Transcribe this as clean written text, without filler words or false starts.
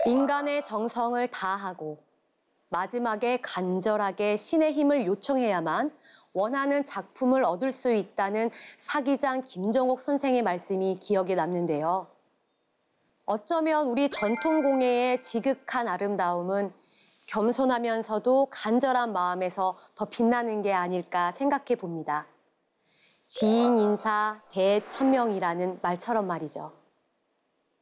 인간의 정성을 다하고 마지막에 간절하게 신의 힘을 요청해야만 원하는 작품을 얻을 수 있다는 사기장 김정옥 선생의 말씀이 기억에 남는데요. 어쩌면 우리 전통공예의 지극한 아름다움은 겸손하면서도 간절한 마음에서 더 빛나는 게 아닐까 생각해 봅니다. 지인인사 대천명이라는 말처럼 말이죠.